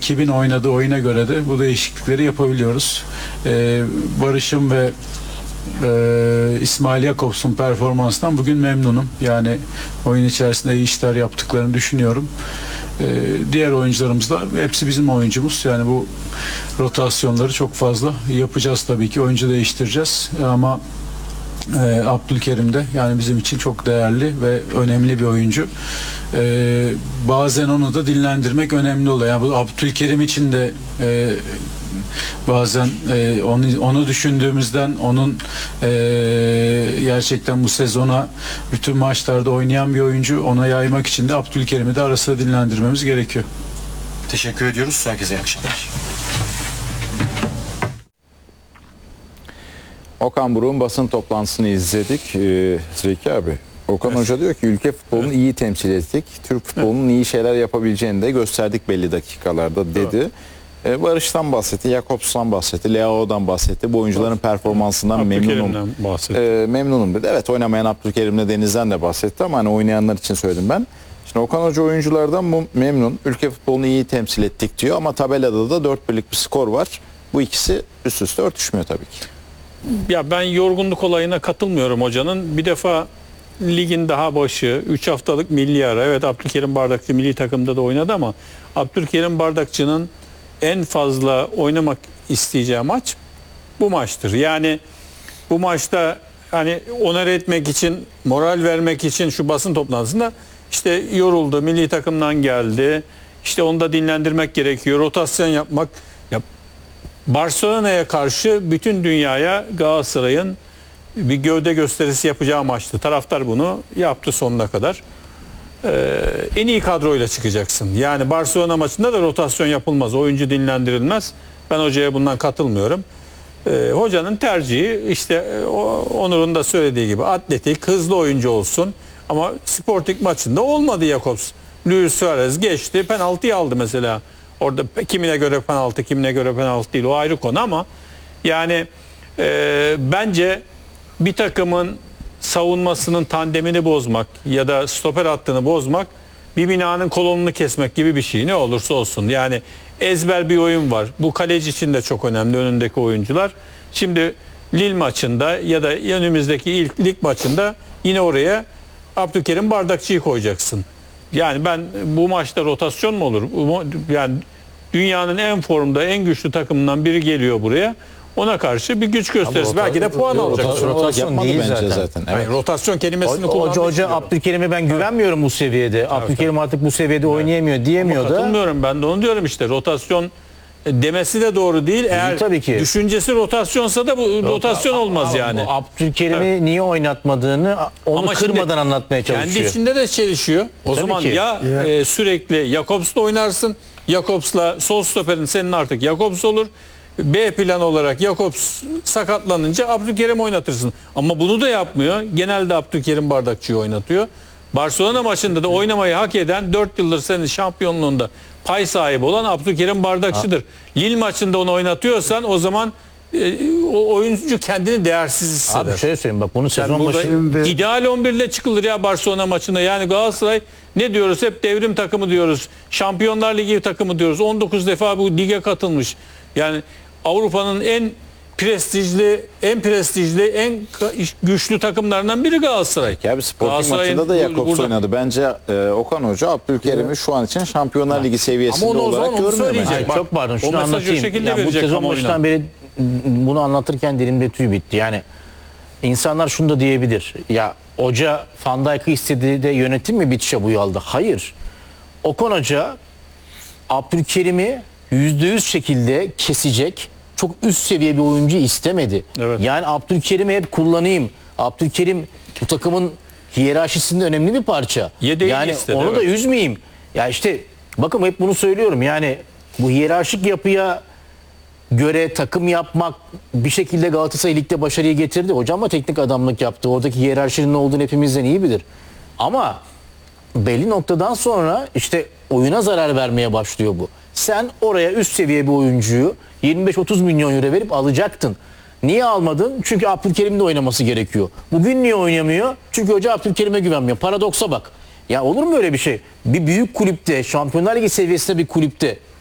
rakibin oynadığı oyuna göre de bu değişiklikleri yapabiliyoruz. Barış'ın ve İsmail Jakobs'un performansından bugün memnunum. Yani oyun içerisinde iyi işler yaptıklarını düşünüyorum. Diğer oyuncularımız da hepsi bizim oyuncumuz. Yani bu rotasyonları çok fazla yapacağız tabii ki. Oyuncu değiştireceğiz ama Abdülkerim de yani bizim için çok değerli ve önemli bir oyuncu. Bazen onu da dinlendirmek önemli oluyor. Yani bu Abdülkerim için de bazen onu düşündüğümüzden onun gerçekten bu sezona bütün maçlarda oynayan bir oyuncu, ona yaymak için de Abdülkerim'i de ara sıra dinlendirmemiz gerekiyor. Teşekkür ediyoruz. Herkese iyi akşamlar. Okan Buruk'un basın toplantısını izledik. Zeki abi, Okan Hoca diyor ki ülke futbolunu iyi temsil ettik. Türk futbolunun iyi şeyler yapabileceğini de gösterdik belli dakikalarda dedi. Barış'tan bahsetti, Jakobs'tan bahsetti, Leao'dan bahsetti. Bu oyuncuların performansından memnunum dedi. Evet, oynamayan Abdülkerim'le Deniz'den de bahsetti ama hani oynayanlar için söyledim ben. Şimdi Okan Hoca oyunculardan memnun. Ülke futbolunu iyi temsil ettik diyor ama tabelada da 4-1'lik bir skor var. Bu ikisi üst üste örtüşmüyor tabii ki. Ya ben yorgunluk olayına katılmıyorum hocanın. Bir defa ligin daha başı, 3 haftalık milli ara. Evet, Abdülkerim Bardakçı milli takımda da oynadı ama Abdülkerim Bardakçı'nın en fazla oynamak isteyeceği maç bu maçtır. Yani bu maçta hani onar etmek için, moral vermek için şu basın toplantısında işte yoruldu, milli takımdan geldi. İşte onu da dinlendirmek gerekiyor, rotasyon yapmak. Barcelona'ya karşı bütün dünyaya Galatasaray'ın bir gövde gösterisi yapacağı maçtı. Taraftar bunu yaptı sonuna kadar. En iyi kadroyla çıkacaksın. Yani Barcelona maçında da rotasyon yapılmaz. Oyuncu dinlendirilmez. Ben hocaya bundan katılmıyorum. Hocanın tercihi işte Onur'un da söylediği gibi atletik, hızlı oyuncu olsun. Ama Sporting maçında olmadı Jakobs. Luis Suarez geçti, penaltıyı aldı mesela. Orada kimine göre penaltı, kimine göre penaltı değil, o ayrı konu ama yani bence bir takımın savunmasının tandemini bozmak ya da stoper hattını bozmak bir binanın kolonunu kesmek gibi bir şey, ne olursa olsun. Yani ezber bir oyun var. Bu kaleci için de çok önemli, önündeki oyuncular. Şimdi Lille maçında ya da önümüzdeki ilk lig maçında yine oraya Abdülkerim Bardakçı'yı koyacaksın. Yani ben bu maçta rotasyon mu olur? Yani dünyanın en formda, en güçlü takımından biri geliyor buraya. Ona karşı bir güç gösterisi. Belki de puan alacak. Rotasyon değil zaten. Evet. Hayır, rotasyon kelimesini kullanmak Hoca Abdülkerim'e ben güvenmiyorum bu seviyede. Evet, Abdülkerim artık bu seviyede oynayamıyor diyemiyor da. Katılmıyorum, ben de onu diyorum işte. Rotasyon demesi de doğru değil. Eğer tabii ki. Düşüncesi rotasyonsa da bu rotasyon olmaz yani. Abdülkerim'i niye oynatmadığını onu Ama kırmadan anlatmaya çalışıyor. Kendi içinde de çelişiyor. O zaman ki. ya sürekli Jakobs'la oynarsın. Jakobs'la sol stoperin senin artık Jakobs olur. B plan olarak Jakobs sakatlanınca Abdülkerim oynatırsın. Ama bunu da yapmıyor. Genelde Abdülkerim Bardakçı'yı oynatıyor. Barcelona maçında da oynamayı hak eden 4 yıldır senin şampiyonluğunda pay sahibi olan Abdülkerim Bardakçı'dır. Lille maçında onu oynatıyorsan o zaman o oyuncu kendini değersiz hisseder. Abi şöyle söyleyeyim, bak bunu sezon başında ideal 11 ile çıkılır ya Barcelona maçında. Yani Galatasaray ne diyoruz? Hep devrim takımı diyoruz. Şampiyonlar Ligi takımı diyoruz. 19 defa bu lige katılmış. Yani Avrupa'nın en prestijli, en güçlü takımlarından biri Galatasaray. Ya bir Sporting maçında da Jakobs oynadı. Bence Okan Hoca Abdülkerim'i şu an için Şampiyonlar Ligi seviyesinde olarak görmüyor bence. Çok pardon, şunu o mesajı anlatayım. o şekilde Ya bu verecek sezon başından beri bunu anlatırken dilimde tüy bitti. Yani insanlar şunu da diyebilir. Ya hoca Van Dijk'ı istediği de yönetim mi bitişe bu aldı? Hayır. Okan Hoca Abdülkerim'i %100 şekilde kesecek çok üst seviye bir oyuncu istemedi. Evet. Yani Abdülkerim'i hep kullanayım. Abdülkerim bu takımın hiyerarşisinde önemli bir parça. Yedeğini yani istedi, onu evet. da üzmeyeyim. Ya işte bakın hep bunu söylüyorum. Yani bu hiyerarşik yapıya göre takım yapmak bir şekilde Galatasaray Lig'de başarıyı getirdi. Hocam da teknik adamlık yaptı. Oradaki hiyerarşinin ne olduğunu hepimizden iyi bilir. Ama belli noktadan sonra işte oyuna zarar vermeye başlıyor bu. Sen oraya üst seviye bir oyuncuyu 25-30 milyon euro verip alacaktın. Niye almadın? Çünkü Abdülkerim'in de oynaması gerekiyor. Bugün niye oynamıyor? Çünkü hoca Abdülkerim'e güvenmiyor. Paradoksa bak. Ya olur mu öyle bir şey? Bir büyük kulüpte, Şampiyonlar Ligi seviyesinde bir kulüpte